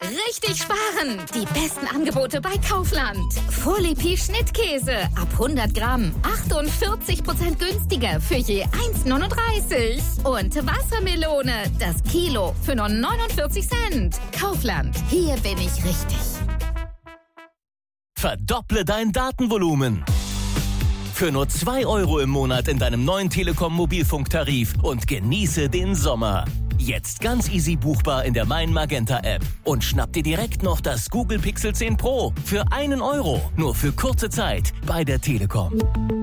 Richtig sparen! Die besten Angebote bei Kaufland. Folie Schnittkäse ab 100 Gramm. 48% günstiger für je 1,39. Und Wassermelone, das Kilo für nur 49 Cent. Kaufland, hier bin ich richtig. Verdopple dein Datenvolumen. Für nur 2 € im Monat in deinem neuen Telekom-Mobilfunktarif und genieße den Sommer. Jetzt ganz easy buchbar in der Mein Magenta App. Und schnapp dir direkt noch das Google Pixel 10 Pro für 1 €. Nur für kurze Zeit bei der Telekom.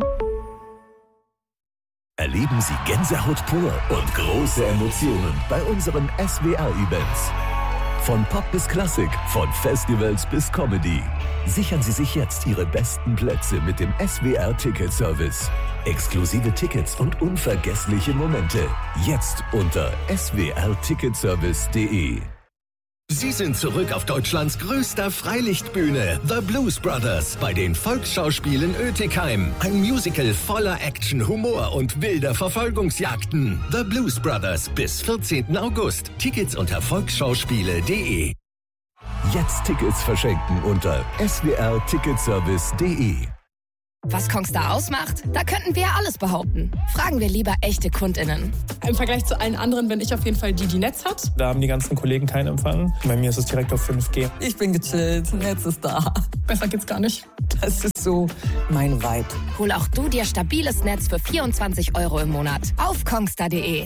Erleben Sie Gänsehaut pur und große Emotionen bei unseren SWR-Events. Von Pop bis Klassik, von Festivals bis Comedy. Sichern Sie sich jetzt Ihre besten Plätze mit dem SWR-Ticket-Service. Exklusive Tickets und unvergessliche Momente. Jetzt unter swrticketservice.de. Sie sind zurück auf Deutschlands größter Freilichtbühne, The Blues Brothers, bei den Volksschauspielen Oetikheim. Ein Musical voller Action, Humor und wilder Verfolgungsjagden. The Blues Brothers bis 14. August. Tickets unter volksschauspiele.de. Jetzt Tickets verschenken unter swrticketservice.de. Was Kongstar ausmacht? Da könnten wir alles behaupten. Fragen wir lieber echte KundInnen. Im Vergleich zu allen anderen bin ich auf jeden Fall die Netz hat. Da haben die ganzen Kollegen keinen Empfang. Bei mir ist es direkt auf 5G. Ich bin gechillt, Netz ist da. Besser geht's gar nicht. Das ist so mein Vibe. Hol auch du dir stabiles Netz für 24 € im Monat auf kongstar.de.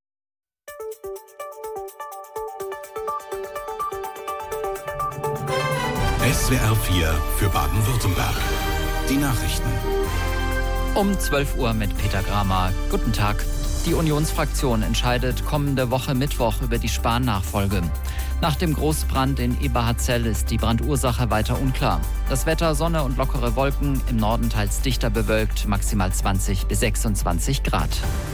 SWR 4 für Baden-Württemberg. Die Nachrichten. Um 12 Uhr mit Peter Gramer. Guten Tag. Die Unionsfraktion entscheidet kommende Woche Mittwoch über die Spahn-Nachfolge. Nach dem Großbrand in Eberhard-Zell ist die Brandursache weiter unklar. Das Wetter, Sonne und lockere Wolken, im Norden teils dichter bewölkt, maximal 20 bis 26 Grad.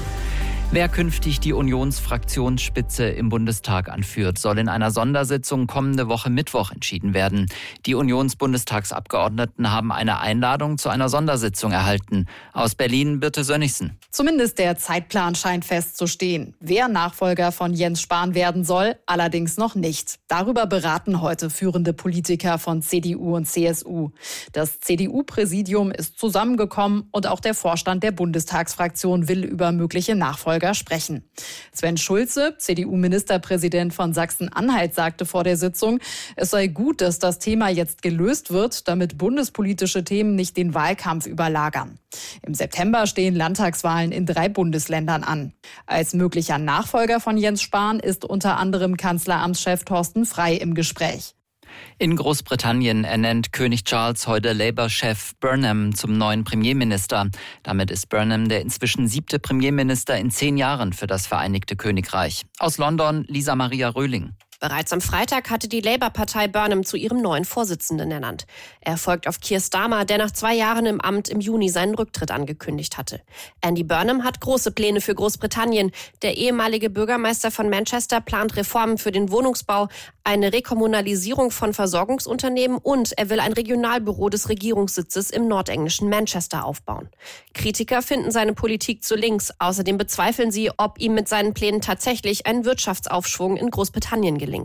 Wer künftig die Unionsfraktionsspitze im Bundestag anführt, soll in einer Sondersitzung kommende Woche Mittwoch entschieden werden. Die Unionsbundestagsabgeordneten haben eine Einladung zu einer Sondersitzung erhalten. Aus Berlin Birte Sönnigsen. Zumindest der Zeitplan scheint festzustehen. Wer Nachfolger von Jens Spahn werden soll, allerdings noch nicht. Darüber beraten heute führende Politiker von CDU und CSU. Das CDU-Präsidium ist zusammengekommen und auch der Vorstand der Bundestagsfraktion will über mögliche Nachfolger sprechen. Sven Schulze, CDU-Ministerpräsident von Sachsen-Anhalt, sagte vor der Sitzung, es sei gut, dass das Thema jetzt gelöst wird, damit bundespolitische Themen nicht den Wahlkampf überlagern. Im September stehen Landtagswahlen in 3 Bundesländern an. Als möglicher Nachfolger von Jens Spahn ist unter anderem Kanzleramtschef Thorsten Frey im Gespräch. In Großbritannien ernennt König Charles heute Labour-Chef Burnham zum neuen Premierminister. Damit ist Burnham der inzwischen 7. Premierminister in 10 Jahren für das Vereinigte Königreich. Aus London Lisa Maria Röhling. Bereits am Freitag hatte die Labour-Partei Burnham zu ihrem neuen Vorsitzenden ernannt. Er folgt auf Keir Starmer, der nach 2 Jahren im Amt im Juni seinen Rücktritt angekündigt hatte. Andy Burnham hat große Pläne für Großbritannien. Der ehemalige Bürgermeister von Manchester plant Reformen für den Wohnungsbau, eine Rekommunalisierung von Versorgungsunternehmen und er will ein Regionalbüro des Regierungssitzes im nordenglischen Manchester aufbauen. Kritiker finden seine Politik zu links. Außerdem bezweifeln sie, ob ihm mit seinen Plänen tatsächlich ein Wirtschaftsaufschwung in Großbritannien gelingt.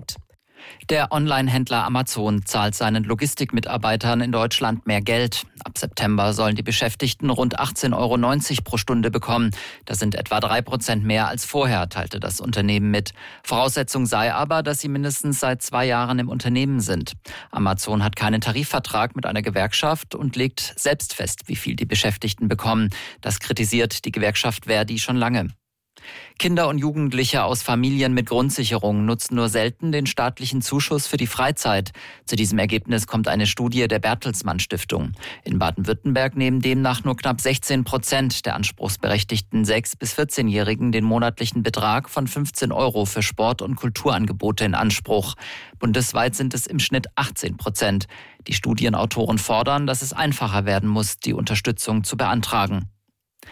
Der Online-Händler Amazon zahlt seinen Logistikmitarbeitern in Deutschland mehr Geld. Ab September sollen die Beschäftigten rund 18,90 € pro Stunde bekommen. Das sind etwa 3% mehr als vorher, teilte das Unternehmen mit. Voraussetzung sei aber, dass sie mindestens seit 2 Jahren im Unternehmen sind. Amazon hat keinen Tarifvertrag mit einer Gewerkschaft und legt selbst fest, wie viel die Beschäftigten bekommen. Das kritisiert die Gewerkschaft Verdi schon lange. Kinder und Jugendliche aus Familien mit Grundsicherung nutzen nur selten den staatlichen Zuschuss für die Freizeit. Zu diesem Ergebnis kommt eine Studie der Bertelsmann Stiftung. In Baden-Württemberg nehmen demnach nur knapp 16% der anspruchsberechtigten 6- bis 14-Jährigen den monatlichen Betrag von 15 € für Sport- und Kulturangebote in Anspruch. Bundesweit sind es im Schnitt 18%. Die Studienautoren fordern, dass es einfacher werden muss, die Unterstützung zu beantragen.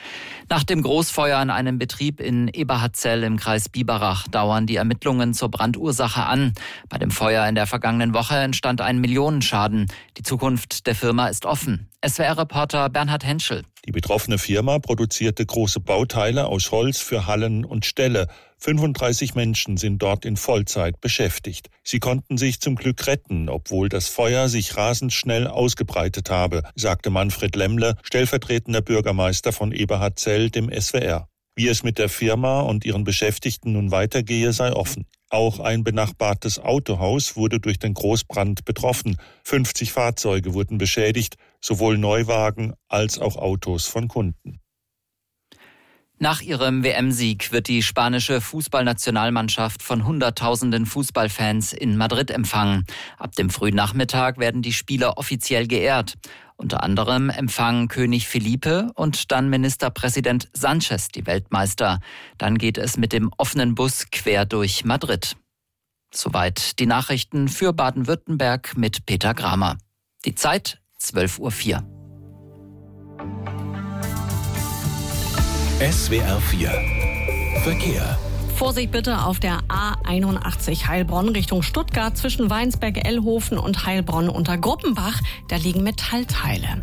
Nach dem Großfeuer in einem Betrieb in Eberhardzell im Kreis Biberach dauern die Ermittlungen zur Brandursache an. Bei dem Feuer in der vergangenen Woche entstand ein Millionenschaden. Die Zukunft der Firma ist offen. SWR-Reporter Bernhard Henschel. Die betroffene Firma produzierte große Bauteile aus Holz für Hallen und Ställe. 35 Menschen sind dort in Vollzeit beschäftigt. Sie konnten sich zum Glück retten, obwohl das Feuer sich rasend schnell ausgebreitet habe, sagte Manfred Lemmle, stellvertretender Bürgermeister von Eberhardzell, dem SWR. Wie es mit der Firma und ihren Beschäftigten nun weitergehe, sei offen. Auch ein benachbartes Autohaus wurde durch den Großbrand betroffen. 50 Fahrzeuge wurden beschädigt, sowohl Neuwagen als auch Autos von Kunden. Nach ihrem WM-Sieg wird die spanische Fußballnationalmannschaft von Hunderttausenden Fußballfans in Madrid empfangen. Ab dem frühen Nachmittag werden die Spieler offiziell geehrt. Unter anderem empfangen König Felipe und dann Ministerpräsident Sánchez die Weltmeister. Dann geht es mit dem offenen Bus quer durch Madrid. Soweit die Nachrichten für Baden-Württemberg mit Peter Gramer. Die Zeit 12:04 Uhr. SWR 4 Verkehr. Vorsicht bitte auf der A81 Heilbronn Richtung Stuttgart zwischen Weinsberg-Ellhofen und Heilbronn unter Gruppenbach. Da liegen Metallteile.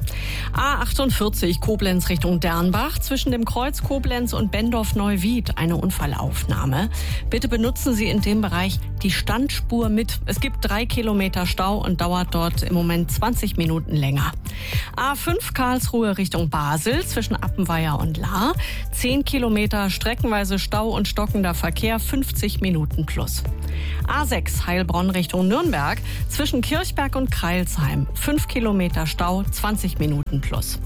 A48 Koblenz Richtung Dernbach zwischen dem Kreuz Koblenz und Bendorf-Neuwied. Eine Unfallaufnahme. Bitte benutzen Sie in dem Bereich die Standspur mit. Es gibt 3 Kilometer Stau und dauert dort im Moment 20 Minuten länger. A5 Karlsruhe Richtung Basel zwischen Appenweier und Lahr. 10 Kilometer streckenweise Stau und stockender Verkehr, 50 Minuten plus. A6 Heilbronn Richtung Nürnberg zwischen Kirchberg und Kreilsheim. 5 Kilometer Stau, 20 Minuten plus.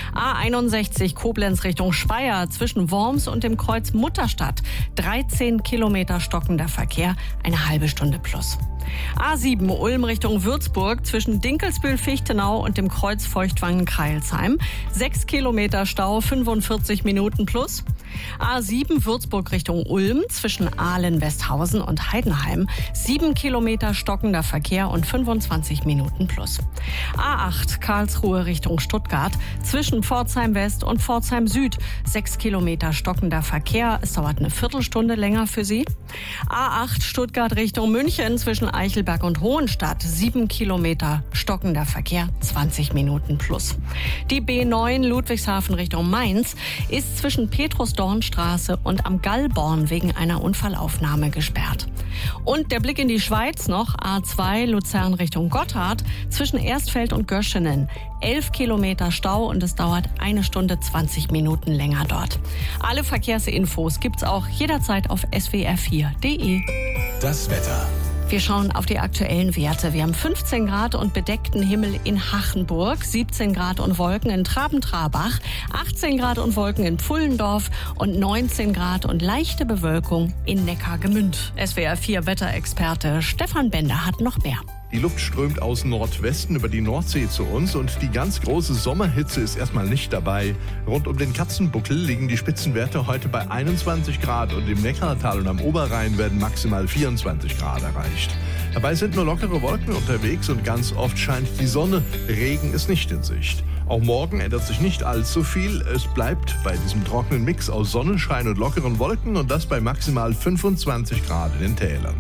A61 Koblenz Richtung Speyer zwischen Worms und dem Kreuz Mutterstadt. 13 Kilometer stockender Verkehr, eine halbe Stunde plus. A7 Ulm Richtung Würzburg zwischen Dinkelsbühl-Fichtenau und dem Kreuz Feuchtwangen-Kreilsheim. 6 Kilometer Stau, 45 Minuten plus. A7 Würzburg Richtung Ulm zwischen Ahlen-Westhausen und Heidenheim. 7 Kilometer stockender Verkehr und 25 Minuten plus. A8 Karlsruhe Richtung Stuttgart zwischen Pforzheim West und Pforzheim Süd. 6 Kilometer stockender Verkehr. Es dauert eine Viertelstunde länger für Sie. A8 Stuttgart Richtung München zwischen Eichelberg und Hohenstadt. 7 Kilometer stockender Verkehr. 20 Minuten plus. Die B9 Ludwigshafen Richtung Mainz ist zwischen Petrus-Dorn-Straße und am Gallborn wegen einer Unfallaufnahme gesperrt. Und der Blick in die Schweiz noch. A2 Luzern Richtung Gotthard zwischen Erstfeld und Göschenen. 11 Kilometer Stau und es dauert 1 Stunde 20 Minuten länger dort. Alle Verkehrsinfos gibt's auch jederzeit auf swr4.de. Das Wetter. Wir schauen auf die aktuellen Werte. Wir haben 15 Grad und bedeckten Himmel in Hachenburg, 17 Grad und Wolken in Traben-Trarbach, 18 Grad und Wolken in Pfullendorf und 19 Grad und leichte Bewölkung in Neckargemünd. SWR 4 Wetterexperte Stefan Bender hat noch mehr. Die Luft strömt aus Nordwesten über die Nordsee zu uns und die ganz große Sommerhitze ist erstmal nicht dabei. Rund um den Katzenbuckel liegen die Spitzenwerte heute bei 21 Grad und im Neckartal und am Oberrhein werden maximal 24 Grad erreicht. Dabei sind nur lockere Wolken unterwegs und ganz oft scheint die Sonne. Regen ist nicht in Sicht. Auch morgen ändert sich nicht allzu viel. Es bleibt bei diesem trockenen Mix aus Sonnenschein und lockeren Wolken und das bei maximal 25 Grad in den Tälern.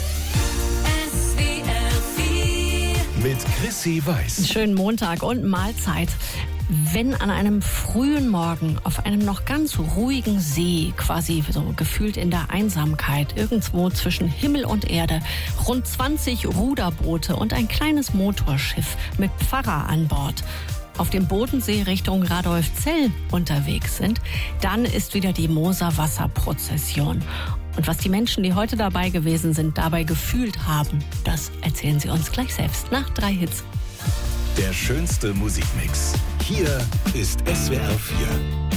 Mit Chrissy Weiß. Schönen Montag und Mahlzeit. Wenn an einem frühen Morgen auf einem noch ganz ruhigen See, quasi so gefühlt in der Einsamkeit, irgendwo zwischen Himmel und Erde, rund 20 Ruderboote und ein kleines Motorschiff mit Pfarrer an Bord auf dem Bodensee Richtung Radolfzell unterwegs sind, dann ist wieder die Moser-Wasser-Prozession. Und was die Menschen, die heute dabei gewesen sind, dabei gefühlt haben, das erzählen sie uns gleich selbst nach 3 Hits. Der schönste Musikmix. Hier ist SWR 4.